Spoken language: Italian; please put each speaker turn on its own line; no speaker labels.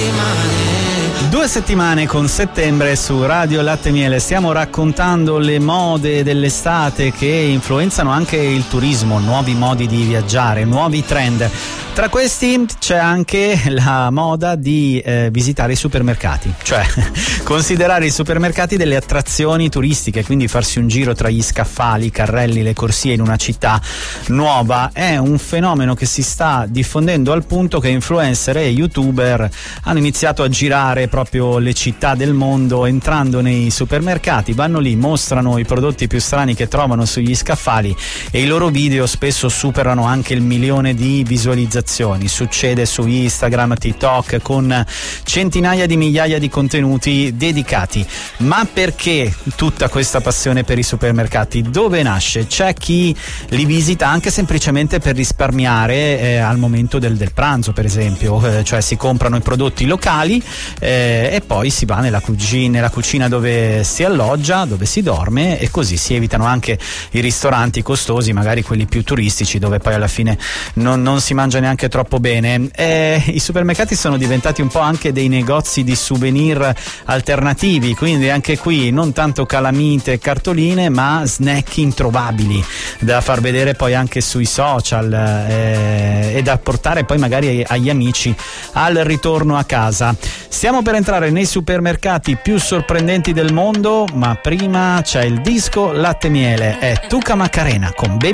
2 settimane con Settembre su Radio Latte Miele. Stiamo raccontando le mode dell'estate che influenzano anche il turismo, nuovi modi di viaggiare, nuovi trend. Tra questi c'è anche la moda di visitare i supermercati, cioè considerare i supermercati delle attrazioni turistiche, quindi farsi un giro tra gli scaffali, i carrelli, le corsie in una città nuova. È un fenomeno che si sta diffondendo al punto che influencer e youtuber hanno iniziato a girare proprio le città del mondo entrando nei supermercati, vanno lì, mostrano i prodotti più strani che trovano sugli scaffali e i loro video spesso superano anche il 1 milione di visualizzazioni. Succede su Instagram, TikTok, con centinaia di migliaia di contenuti dedicati. Ma perché tutta questa passione per i supermercati? Dove nasce? C'è chi li visita anche semplicemente per risparmiare al momento del pranzo, per esempio, cioè si comprano i prodotti locali e poi si va nella cucina dove si alloggia, dove si dorme, e così si evitano anche i ristoranti costosi, magari quelli più turistici, dove poi alla fine non si mangia neanche troppo bene. I supermercati sono diventati un po' anche dei negozi di souvenir alternativi, quindi anche qui non tanto calamite e cartoline, ma snack introvabili da far vedere poi anche sui social e da portare poi magari agli amici al ritorno a casa. Stiamo per entrare nei supermercati più sorprendenti del mondo, ma prima c'è il disco Latte Miele, è Tuca Macarena con